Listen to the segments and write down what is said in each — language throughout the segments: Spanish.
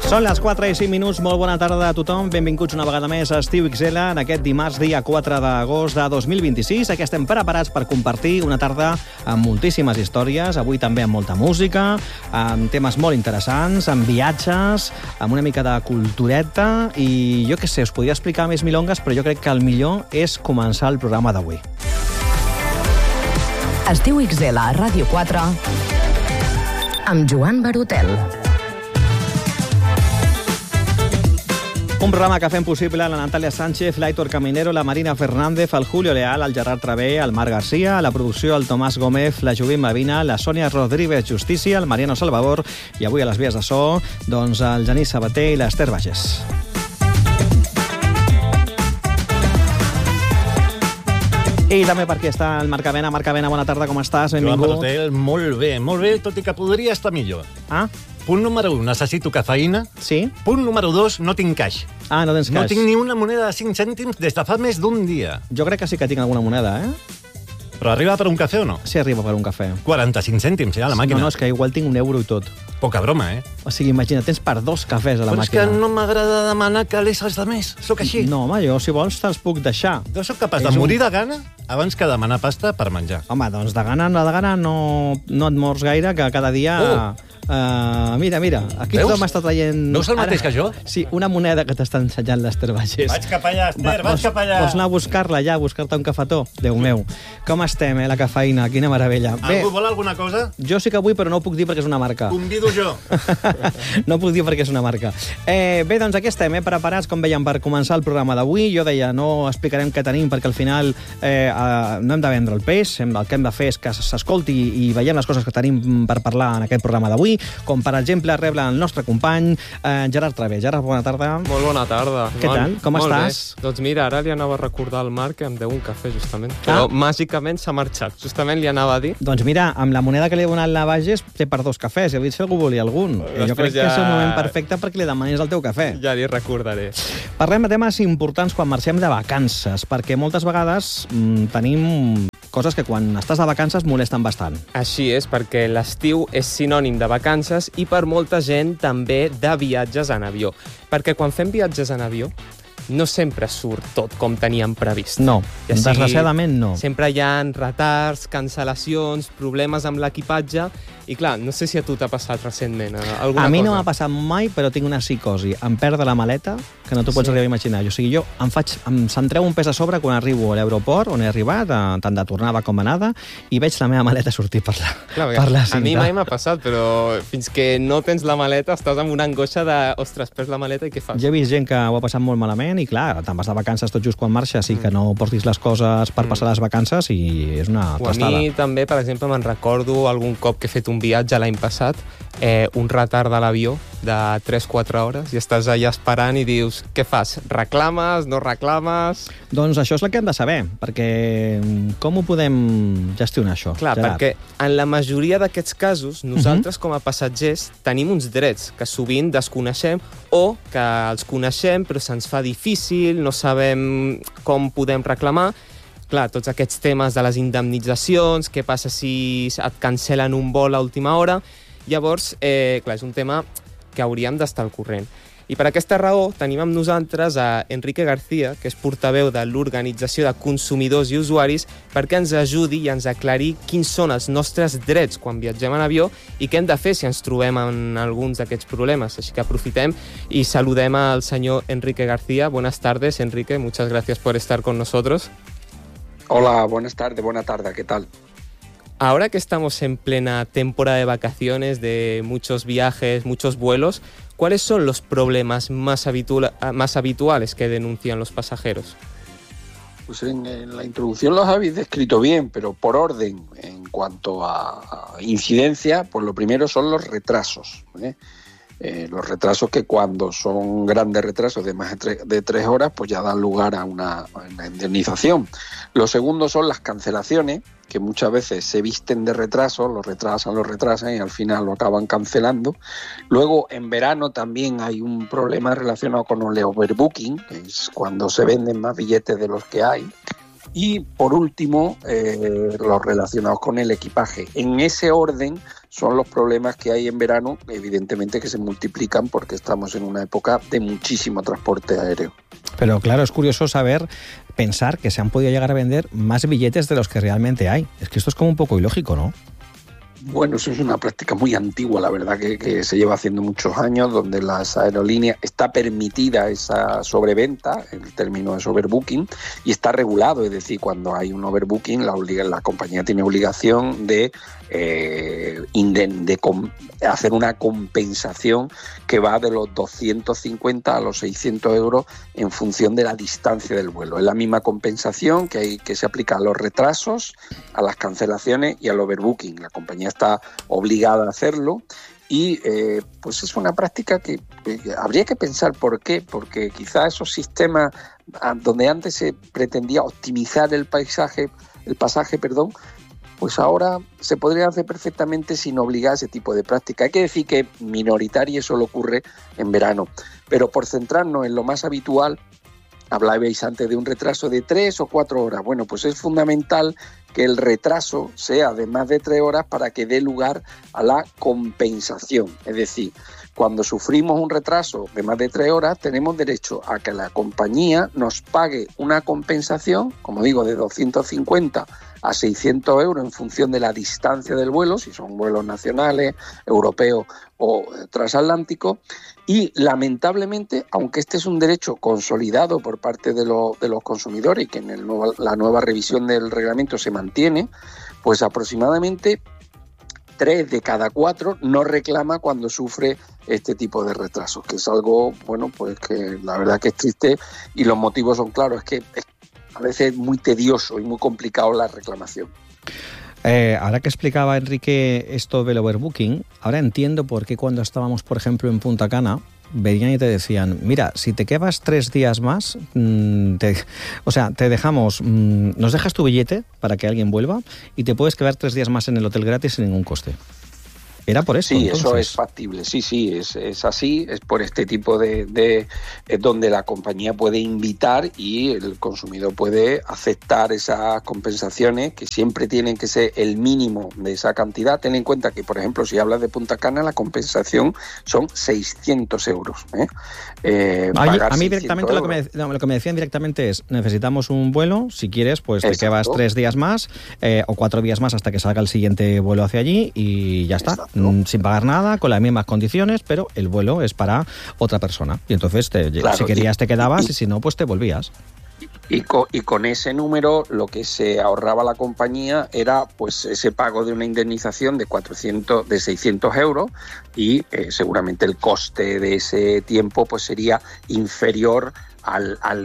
Són les 4 i 5 minuts. Molt bona tarda a tothom. Benvinguts una vegada més a Estiu XL en aquest dimarts, dia 4 d'agost de 2026. Aquí estem preparats per compartir una tarda amb moltíssimes històries, avui també amb molta música, amb temes molt interessants, amb viatges, amb una mica de cultureta i jo què sé, us podria explicar més milongues, però jo crec que el millor és començar el programa d'avui. Estiu XL a Ràdio 4 amb Joan Barotel. Un programa que fem possible la Natàlia Sánchez, l'Aitor Caminero, la Marina Fernández, el Julio Leal, el Gerard Travé, el Marc García, a la producció el Tomàs Gómez, la Jovim Mavina, la Sònia Rodríguez Justícia, el Mariano Salvador i avui a les vies de so, doncs el Genís Sabater i l'Ester Bages. I també per aquí està el Marc Avena. Marc Avena, bona tarda, com estàs? Benvingut. Joan Barotel, molt bé, tot i que podria estar millor. Ah? Punt número 1, necessito cafeïna. Sí? Punt número 2, no tinc caix. Ah, no tens caix. No tinc ni una moneda de 5 cèntims des de fa més d'un dia. Jo crec que sí que tinc alguna moneda, Però arriba per un cafè o no? Sí, arriba per un cafè. 45 cèntims, a la màquina. No, és que igual tinc €1 i tot. Poca broma, O sigui, imagina, tens per 2 cafès a la Però màquina. és que no m'agrada demanar calés als altres. Sóc així. No, home, jo, si vols, te'ls puc deixar. Jo sóc capaç de morir de gana abans que demanar pasta per menjar. Home, doncs de gana no et mors gaire, que cada dia... Mira, aquí Veus? tothom està traient... Veus el mateix que jo? Sí, una moneda que t'està ensenyant l'Ester Bages. Vaig cap allà, Ester, vaig cap allà. Vols anar a buscar-la ja, a buscar-te un cafetó? Déu meu, com estem, la cafeïna? Quina meravella. Bé, Algú vol alguna cosa? jo sí que vull, però no ho puc dir perquè és una marca. Convido jo. No puc dir perquè és una marca. Bé, doncs aquí estem, preparats, com veiem, per començar el programa d'avui. Jo deia, no explicarem què tenim perquè al final no hem de vendre el peix, el que hem de fer és que s'escolti i veiem les coses que tenim per parlar en aquest programa d'avui, com per exemple rebre el nostre company Gerard Travé. Gerard, bona tarda. Molt bona tarda. Què tal? Com estàs? Bé. Doncs mira, ara li anava a recordar al Marc que em deu un cafè, justament. Però màgicament s'ha marxat. Justament li anava a dir. Doncs mira, amb la moneda que li he donat la Bages té per 2 cafès. He dit si algú volia algun. Jo crec que és el moment perfecte perquè li demanis el teu cafè. Ja li recordaré. Parlem de temes importants quan marxem de vacances, perquè moltes vegades tenim coses que quan estàs de vacances molesten bastant. Així és, perquè l'estiu és sinònim de vacances i per molta gent també de viatges en avió. Perquè quan fem viatges en avió no sempre surt tot com teníem previst. No, desgraciadament no. Sempre hi ha retards, cancel·lacions, problemes amb l'equipatge i clar, no sé si a tu t'ha passat recentment alguna cosa. A mi no m'ha passat mai, però tinc una psicosi. Em perdre la maleta, que no t'ho pots arribar a imaginar. O sigui, jo se'm treu un pes a sobre quan arribo a l'aeroport, on he arribat, tant de tornada com anada, i veig la meva maleta sortir per la cinta. A mi mai m'ha passat, però fins que no tens la maleta estàs amb una angoixa de, ostres, perds la maleta i què fas? Jo he vist gent que ho ha passat molt malament i clar, te'n vas de vacances tot just quan marxes i que no portis les coses per passar les vacances i és una trastada. A mi també, per exemple, me'n recordo algun cop que he fet un viatge l'any passat, un retard de l'avió de 3-4 hores i estàs allà esperant i dius, què fas? Reclames? No reclames? Doncs això és el que hem de saber, perquè com ho podem gestionar, això? Clar, Gerard? perquè en la majoria d'aquests casos, nosaltres com a passatgers tenim uns drets que sovint desconeixem o que els coneixem però se'ns fa difícil, no sabem com podem reclamar. Clar, tots aquests temes de les indemnitzacions, què passa si et cancel·len un vol a última hora. Llavors, clar, és un tema que hauríem d'estar al corrent. I per aquesta raó tenim amb nosaltres a Enrique García, que és portaveu de l'Organització de Consumidors i Usuaris, perquè ens ajudi i ens aclarir quins són els nostres drets quan viatgem en avió i què hem de fer si ens trobem en alguns d'aquests problemes. Així que aprofitem y saludem al señor Enrique García. Buenas tardes, Enrique. Muchas gracias por estar con nosotros. Hola, buena tarde, ¿qué tal? Ahora que estamos en plena temporada de vacaciones, de muchos viajes, muchos vuelos, ¿cuáles son los problemas más habituales que denuncian los pasajeros? Pues en la introducción los habéis descrito bien, pero por orden, en cuanto a incidencia, pues lo primero son los retrasos. Los retrasos que cuando son grandes retrasos de más de 3 horas, pues ya dan lugar a una indemnización. Lo segundo son las cancelaciones, que muchas veces se visten de retraso, lo retrasan y al final lo acaban cancelando. Luego, en verano también hay un problema relacionado con el overbooking, que es cuando se venden más billetes de los que hay. Y por último, los relacionados con el equipaje. En ese orden son los problemas que hay en verano, evidentemente que se multiplican porque estamos en una época de muchísimo transporte aéreo. Pero claro, es curioso pensar que se han podido llegar a vender más billetes de los que realmente hay. Es que esto es como un poco ilógico, ¿no? Bueno, eso es una práctica muy antigua, la verdad, que se lleva haciendo muchos años, donde las aerolíneas está permitida esa sobreventa, el término es overbooking, y está regulado, es decir, cuando hay un overbooking, la compañía tiene obligación de hacer una compensación que va de los 250 a los 600 euros en función de la distancia del vuelo. Es la misma compensación que se aplica a los retrasos, a las cancelaciones y al overbooking. La compañía está obligada a hacerlo y pues es una práctica que habría que pensar por qué, porque quizá esos sistemas donde antes se pretendía optimizar el pasaje, pues ahora se podría hacer perfectamente sin obligar a ese tipo de práctica. Hay que decir que minoritario y solo ocurre en verano, pero por centrarnos en lo más habitual, hablabais antes de un retraso de 3 o 4 horas. Bueno, pues es fundamental que el retraso sea de más de 3 horas para que dé lugar a la compensación. Es decir, cuando sufrimos un retraso de más de 3 horas, tenemos derecho a que la compañía nos pague una compensación, como digo, de 250 a 600 euros en función de la distancia del vuelo, si son vuelos nacionales, europeos o transatlánticos. Y lamentablemente, aunque este es un derecho consolidado por parte de los consumidores y que en la nueva revisión del reglamento se mantiene, pues aproximadamente 3 de cada 4 no reclama cuando sufre este tipo de retrasos, que es algo, bueno, pues que la verdad que es triste y los motivos son claros, es que a veces es muy tedioso y muy complicado la reclamación. Ahora que explicaba Enrique esto del overbooking, ahora entiendo por qué cuando estábamos, por ejemplo, en Punta Cana, venían y te decían, mira, si te quedas 3 días más, te dejamos, nos dejas tu billete para que alguien vuelva y te puedes quedar 3 días más en el hotel gratis sin ningún coste. ¿Era por eso? Sí, entonces? Eso es factible, sí, es así, es por este tipo de donde la compañía puede invitar y el consumidor puede aceptar esas compensaciones que siempre tienen que ser el mínimo de esa cantidad. Ten en cuenta que, por ejemplo, si hablas de Punta Cana, la compensación son 600 euros. A mí directamente lo que me decían directamente es, necesitamos un vuelo, si quieres, pues te quedas 3 días más o 4 días más hasta que salga el siguiente vuelo hacia allí y ya está. Exacto. Sin pagar nada, con las mismas condiciones, pero el vuelo es para otra persona. Y entonces, si querías te quedabas y si no, pues te volvías. Y con ese número lo que se ahorraba la compañía era pues ese pago de una indemnización de 600 euros y seguramente el coste de ese tiempo pues sería inferior al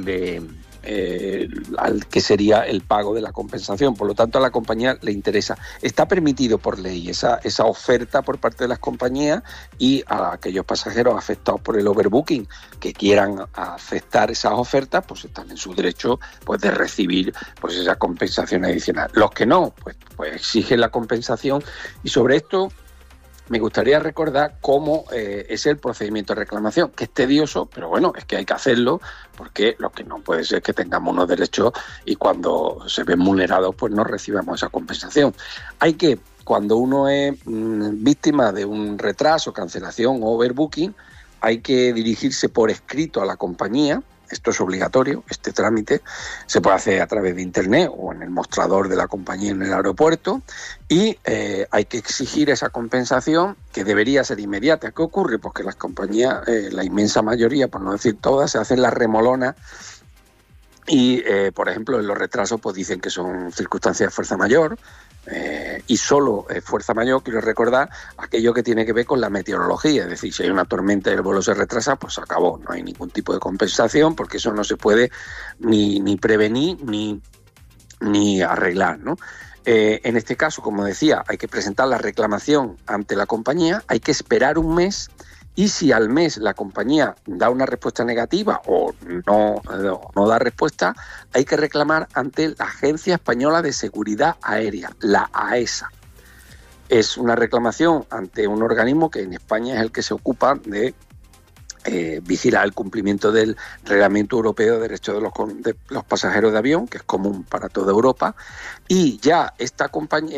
que sería el pago de la compensación. Por lo tanto, a la compañía le interesa. Está permitido por ley esa oferta por parte de las compañías y a aquellos pasajeros afectados por el overbooking que quieran aceptar esas ofertas, pues están en su derecho pues de recibir pues esa compensación adicional. Los que no, pues exigen la compensación y sobre esto me gustaría recordar cómo es el procedimiento de reclamación, que es tedioso, pero bueno, es que hay que hacerlo porque lo que no puede ser es que tengamos unos derechos y cuando se ven vulnerados pues no recibamos esa compensación. Cuando uno es víctima de un retraso, cancelación o overbooking, hay que dirigirse por escrito a la compañía. Esto es obligatorio, este trámite se puede hacer a través de internet o en el mostrador de la compañía en el aeropuerto y hay que exigir esa compensación que debería ser inmediata. ¿Qué ocurre? Pues que las compañías, la inmensa mayoría, por no decir todas, se hacen las remolonas y, por ejemplo, en los retrasos pues dicen que son circunstancias de fuerza mayor. Y solo fuerza mayor, quiero recordar, aquello que tiene que ver con la meteorología, es decir, si hay una tormenta y el vuelo se retrasa, pues se acabó, no hay ningún tipo de compensación porque eso no se puede ni prevenir ni arreglar, ¿no? En este caso, como decía, hay que presentar la reclamación ante la compañía, hay que esperar un mes y si al mes la compañía da una respuesta negativa o no da respuesta, hay que reclamar ante la Agencia Española de Seguridad Aérea, la AESA. Es una reclamación ante un organismo que en España es el que se ocupa de vigilar el cumplimiento del Reglamento Europeo de Derechos de los Pasajeros de Avión, que es común para toda Europa, y ya esta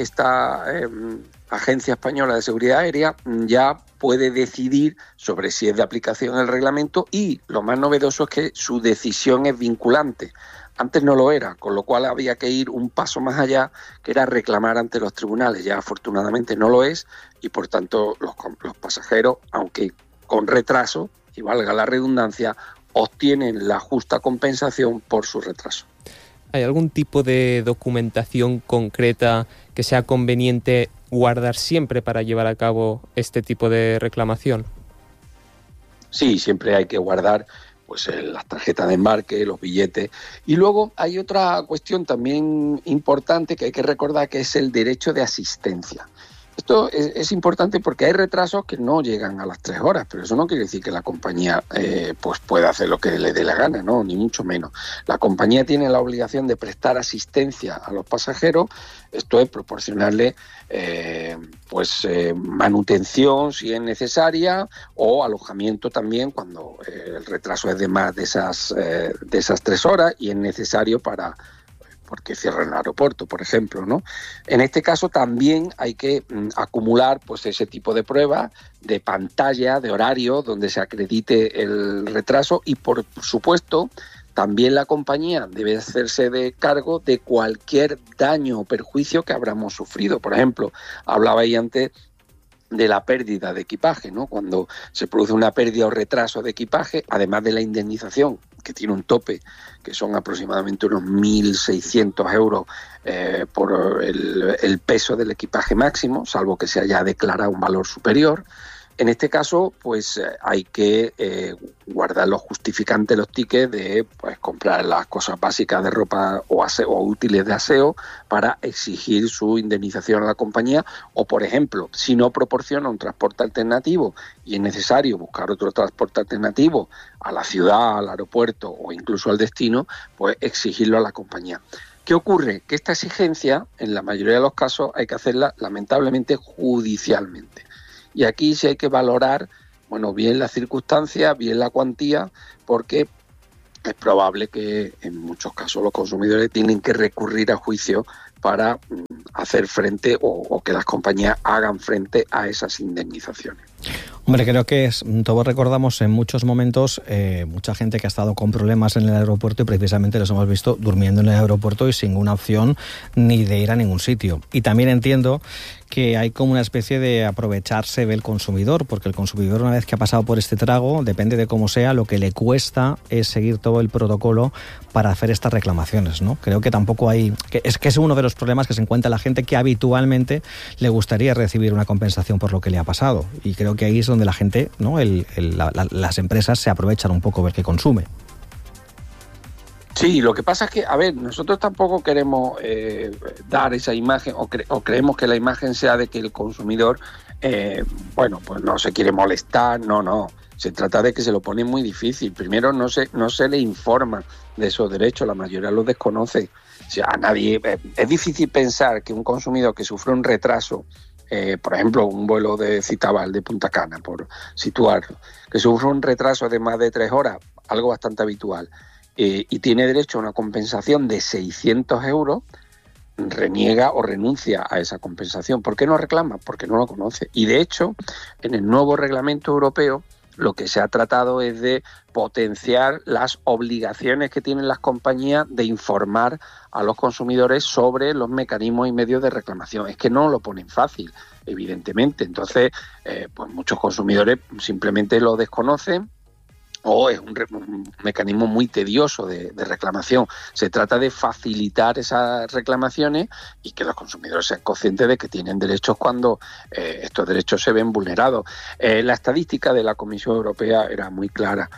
Agencia Española de Seguridad Aérea ya puede decidir sobre si es de aplicación el reglamento, y lo más novedoso es que su decisión es vinculante. Antes no lo era, con lo cual había que ir un paso más allá, que era reclamar ante los tribunales. Ya afortunadamente no lo es, y por tanto los pasajeros, aunque con retraso, y valga la redundancia, obtienen la justa compensación por su retraso. ¿Hay algún tipo de documentación concreta que sea conveniente guardar siempre para llevar a cabo este tipo de reclamación? Sí, siempre hay que guardar pues las tarjetas de embarque, los billetes. Y luego hay otra cuestión también importante que hay que recordar, que es el derecho de asistencia. Esto es importante porque hay retrasos que no llegan a las 3 horas, pero eso no quiere decir que la compañía pues pueda hacer lo que le dé la gana, no, ni mucho menos. La compañía tiene la obligación de prestar asistencia a los pasajeros, esto es proporcionarle manutención si es necesaria, o alojamiento también cuando el retraso es de más de esas 3 horas y es necesario porque cierran el aeropuerto, por ejemplo, ¿no? En este caso también hay que acumular pues ese tipo de pruebas, de pantalla, de horario, donde se acredite el retraso, y por supuesto también la compañía debe hacerse de cargo de cualquier daño o perjuicio que habramos sufrido. Por ejemplo, hablaba ahí antes de la pérdida de equipaje, ¿no? Cuando se produce una pérdida o retraso de equipaje, además de la indemnización, que tiene un tope, que son aproximadamente unos 1.600 euros por el peso del equipaje máximo, salvo que se haya declarado un valor superior. En este caso, pues hay que guardar los justificantes, los tickets de comprar las cosas básicas de ropa o útiles de aseo para exigir su indemnización a la compañía, o, por ejemplo, si no proporciona un transporte alternativo y es necesario buscar otro transporte alternativo a la ciudad, al aeropuerto o incluso al destino, pues exigirlo a la compañía. ¿Qué ocurre? Que esta exigencia, en la mayoría de los casos, hay que hacerla lamentablemente judicialmente. Y aquí sí hay que valorar, bien las circunstancias, bien la cuantía, porque es probable que en muchos casos los consumidores tienen que recurrir a juicio para hacer frente o que las compañías hagan frente a esas indemnizaciones. Hombre, creo que todos recordamos en muchos momentos mucha gente que ha estado con problemas en el aeropuerto y precisamente los hemos visto durmiendo en el aeropuerto y sin una opción ni de ir a ningún sitio. Y también entiendo que hay como una especie de aprovecharse del consumidor, porque el consumidor, una vez que ha pasado por este trago, depende de cómo sea, lo que le cuesta es seguir todo el protocolo para hacer estas reclamaciones, ¿no? Creo que tampoco hay... que es uno de los problemas que se encuentra la gente que habitualmente le gustaría recibir una compensación por lo que le ha pasado. Y creo que ahí es donde la gente, ¿no? Las empresas se aprovechan un poco del que consume. Sí, lo que pasa es que, nosotros tampoco queremos dar esa imagen o creemos que la imagen sea de que el consumidor, pues no se quiere molestar, no. Se trata de que se lo pone muy difícil. Primero, no se le informa de esos derechos, la mayoría los desconoce. O sea, a nadie es difícil pensar que un consumidor que sufre un retraso, por ejemplo, un vuelo de Citabal de Punta Cana, por situarlo, que sufre un retraso de más de 3 horas, algo bastante habitual, y tiene derecho a una compensación de 600 euros, reniega o renuncia a esa compensación. ¿Por qué no reclama? Porque no lo conoce. Y de hecho, en el nuevo reglamento europeo, lo que se ha tratado es de potenciar las obligaciones que tienen las compañías de informar a los consumidores sobre los mecanismos y medios de reclamación. Es que no lo ponen fácil, evidentemente. Entonces, pues muchos consumidores simplemente lo desconocen, o es un mecanismo muy tedioso de reclamación. Se trata de facilitar esas reclamaciones y que los consumidores sean conscientes de que tienen derechos cuando estos derechos se ven vulnerados. La estadística de la Comisión Europea era muy clara.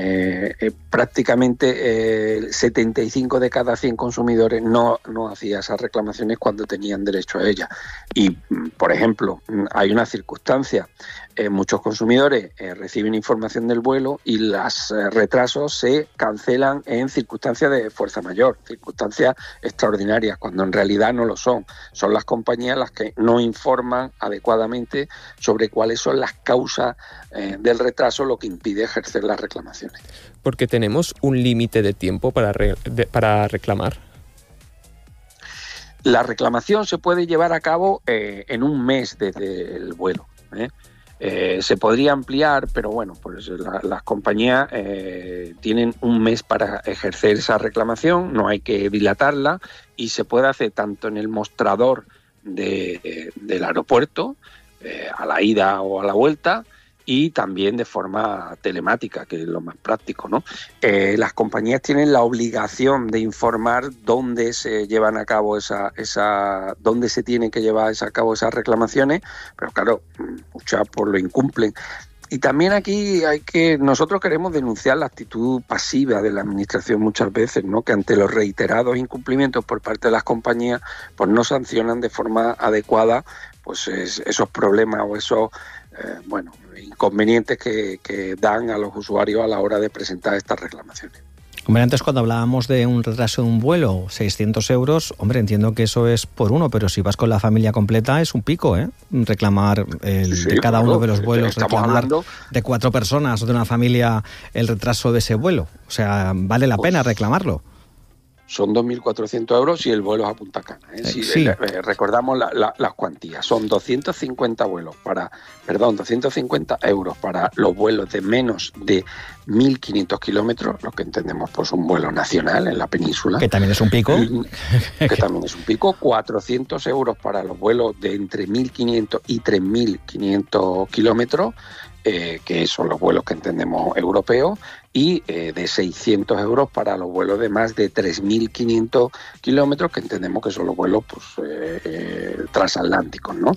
Prácticamente 75 de cada 100 consumidores no hacía esas reclamaciones cuando tenían derecho a ellas. Y, por ejemplo, hay una circunstancia. muchos consumidores reciben información del vuelo y los retrasos se cancelan en circunstancias de fuerza mayor, circunstancias extraordinarias, cuando en realidad no lo son. Son las compañías las que no informan adecuadamente sobre cuáles son las causas del retraso, lo que impide ejercer las reclamaciones. Porque tenemos un límite de tiempo para reclamar. La reclamación se puede llevar a cabo en un mes desde el vuelo. Se podría ampliar, pero bueno, pues las compañías tienen un mes para ejercer esa reclamación, no hay que dilatarla y se puede hacer tanto en el mostrador del aeropuerto, a la ida o a la vuelta, y también de forma telemática, que es lo más práctico, ¿no? Las compañías tienen la obligación de informar dónde se llevan a cabo dónde se tienen que llevar a cabo esas reclamaciones, pero claro, muchas pues lo incumplen. Y también aquí nosotros queremos denunciar la actitud pasiva de la administración muchas veces, ¿no? Que ante los reiterados incumplimientos por parte de las compañías, pues no sancionan de forma adecuada pues esos problemas o esos inconvenientes que dan a los usuarios a la hora de presentar estas reclamaciones. Hombre, antes cuando hablábamos de un retraso de un vuelo, 600 euros, hombre, entiendo que eso es por uno, pero si vas con la familia completa es un pico, ¿eh? Reclamar de cada uno de los vuelos, reclamar de 4 personas o de una familia el retraso de ese vuelo. O sea, vale la pena reclamarlo. Son 2.400 euros si el vuelo es a Punta Cana. Sí. Recordamos las cuantías. Son 250 euros para los vuelos de menos de 1.500 kilómetros, lo que entendemos pues un vuelo nacional en la península. Que también es un pico. 400 euros para los vuelos de entre 1.500 y 3.500 kilómetros, que son los vuelos que entendemos europeos, y de 600 euros para los vuelos de más de 3.500 kilómetros, que entendemos que son los vuelos transatlánticos, ¿no?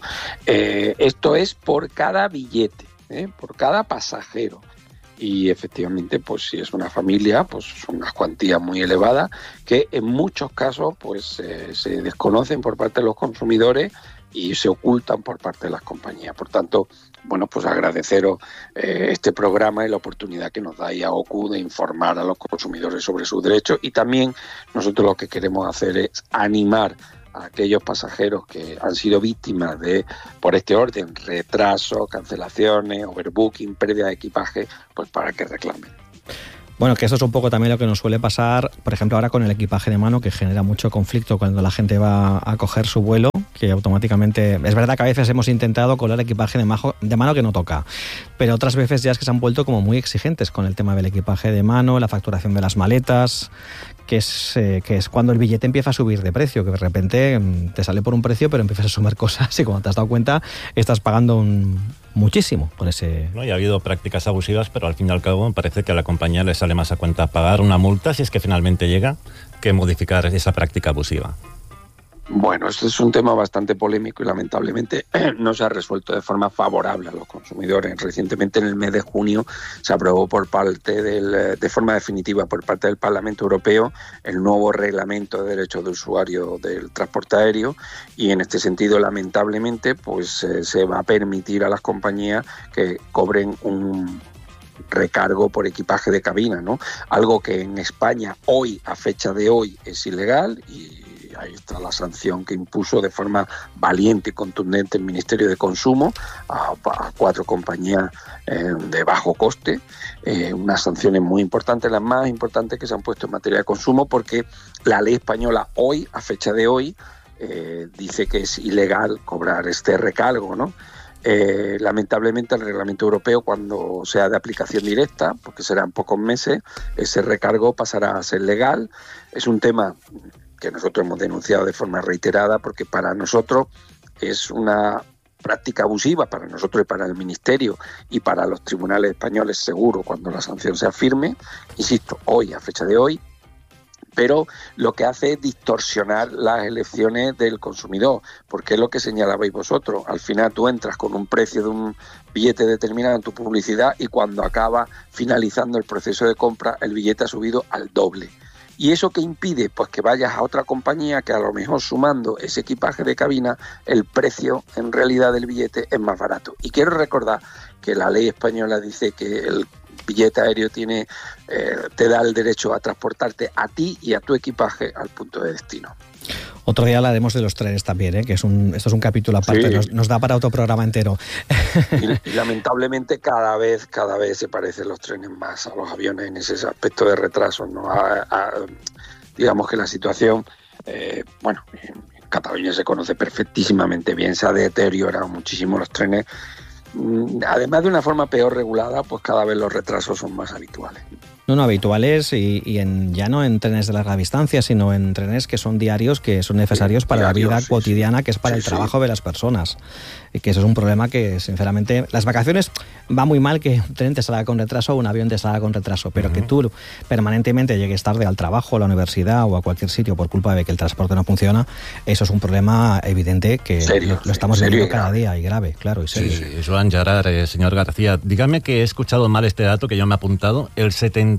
Esto es por cada billete, por cada pasajero. Y efectivamente, pues si es una familia, pues son unas cuantías muy elevadas que en muchos casos pues se desconocen por parte de los consumidores y se ocultan por parte de las compañías. Por tanto, bueno, pues agradeceros este programa y la oportunidad que nos da IAOCU de informar a los consumidores sobre sus derechos, y también nosotros lo que queremos hacer es animar a aquellos pasajeros que han sido víctimas por este orden, retrasos, cancelaciones, overbooking, pérdida de equipaje, pues para que reclamen. Bueno, que eso es un poco también lo que nos suele pasar, por ejemplo, ahora con el equipaje de mano, que genera mucho conflicto cuando la gente va a coger su vuelo, que automáticamente... Es verdad que a veces hemos intentado colar equipaje de mano que no toca, pero otras veces ya es que se han vuelto como muy exigentes con el tema del equipaje de mano, la facturación de las maletas, que es cuando el billete empieza a subir de precio, que de repente te sale por un precio, pero empiezas a sumar cosas y cuando te has dado cuenta estás pagando muchísimo por ese... No, y ha habido prácticas abusivas, pero al fin y al cabo me parece que a la compañía le sale más a cuenta pagar una multa, si es que finalmente llega, que modificar esa práctica abusiva. Bueno, este es un tema bastante polémico y lamentablemente no se ha resuelto de forma favorable a los consumidores. Recientemente, en el mes de junio, se aprobó de forma definitiva por parte del Parlamento Europeo el nuevo reglamento de derechos de usuario del transporte aéreo, y en este sentido, lamentablemente, pues se va a permitir a las compañías que cobren un recargo por equipaje de cabina, ¿no? Algo que en España hoy, a fecha de hoy, es ilegal, y ahí está la sanción que impuso de forma valiente y contundente el Ministerio de Consumo a 4 compañías de bajo coste. Unas sanciones muy importantes, las más importantes que se han puesto en materia de consumo, porque la ley española hoy, a fecha de hoy, dice que es ilegal cobrar este recargo, ¿no? Lamentablemente el reglamento europeo, cuando sea de aplicación directa, porque serán pocos meses, ese recargo pasará a ser legal. Es un tema que nosotros hemos denunciado de forma reiterada, porque para nosotros es una práctica abusiva, para nosotros y para el Ministerio y para los tribunales españoles, seguro, cuando la sanción sea firme, insisto, hoy, a fecha de hoy, pero lo que hace es distorsionar las elecciones del consumidor, porque es lo que señalabais vosotros. Al final tú entras con un precio de un billete determinado en tu publicidad y cuando acaba finalizando el proceso de compra, el billete ha subido al doble. ¿Y eso qué impide? Pues que vayas a otra compañía que a lo mejor sumando ese equipaje de cabina, el precio en realidad del billete es más barato. Y quiero recordar que la ley española dice que el billete aéreo te da el derecho a transportarte a ti y a tu equipaje al punto de destino. Otro día hablaremos de los trenes también, que esto es un capítulo aparte, sí. nos da para otro programa entero. Y lamentablemente cada vez se parecen los trenes más a los aviones en ese aspecto de retraso, ¿no? Digamos que la situación, en Cataluña se conoce perfectísimamente bien, se ha deteriorado muchísimo los trenes. Además de una forma peor regulada, pues cada vez los retrasos son más habituales. No habituales y ya no en trenes de larga distancia, sino en trenes que son diarios, que son necesarios para la vida cotidiana, que es para el trabajo de las personas. Y que eso es un problema que, sinceramente, las vacaciones va muy mal que un tren te salga con retraso o un avión te salga con retraso, pero que tú permanentemente llegues tarde al trabajo, a la universidad o a cualquier sitio por culpa de que el transporte no funciona, eso es un problema evidente que lo estamos viendo cada día y grave, claro, y serio. Sí, Joan Gerard, señor García, dígame que he escuchado mal este dato que yo me he apuntado. El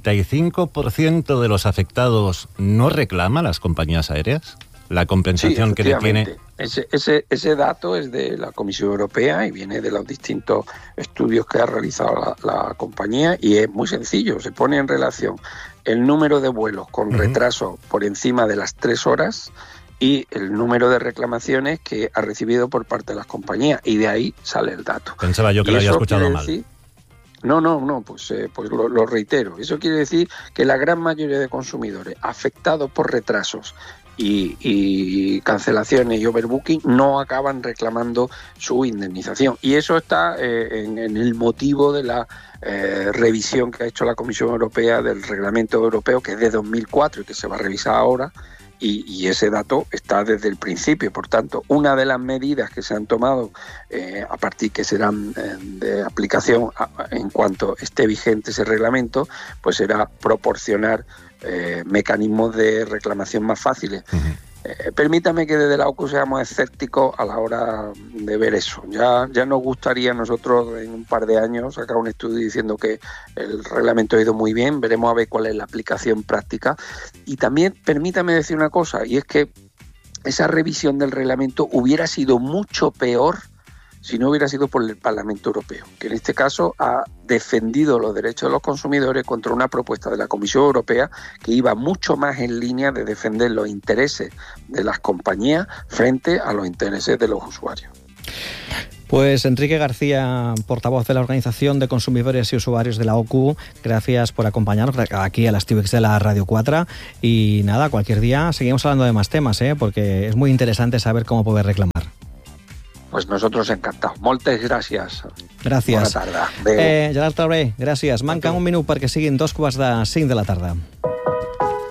75% de los afectados no reclama a las compañías aéreas la compensación que le tiene. Ese dato es de la Comisión Europea y viene de los distintos estudios que ha realizado la compañía, y es muy sencillo. Se pone en relación el número de vuelos con retraso por encima de las 3 horas y el número de reclamaciones que ha recibido por parte de las compañías, y de ahí sale el dato. Pensaba yo que lo había escuchado mal. Pues lo reitero. Eso quiere decir que la gran mayoría de consumidores afectados por retrasos y cancelaciones y overbooking no acaban reclamando su indemnización. Y eso está en el motivo de la revisión que ha hecho la Comisión Europea del Reglamento Europeo, que es de 2004 y que se va a revisar ahora. Y ese dato está desde el principio. Por tanto, una de las medidas que se han tomado a partir que serán de aplicación en cuanto esté vigente ese reglamento, pues será proporcionar mecanismos de reclamación más fáciles. Permítame que desde la OCU seamos escépticos a la hora de ver eso. Ya nos gustaría a nosotros en un par de años sacar un estudio diciendo que el reglamento ha ido muy bien, veremos a ver cuál es la aplicación práctica. Y también permítame decir una cosa, y es que esa revisión del reglamento hubiera sido mucho peor si no hubiera sido por el Parlamento Europeo, que en este caso ha defendido los derechos de los consumidores contra una propuesta de la Comisión Europea que iba mucho más en línea de defender los intereses de las compañías frente a los intereses de los usuarios. Pues Enrique García, portavoz de la Organización de Consumidores y Usuarios de la OCU, gracias por acompañarnos aquí a las TVX de la Radio 4. Y nada, cualquier día seguimos hablando de más temas, porque es muy interesante saber cómo poder reclamar. Pues nosotros encantados. Moltes gràcies. Gràcies. Bona tarda. Gerard Traoré, gràcies. Manca un minut perquè siguin 2:45 de la tarda.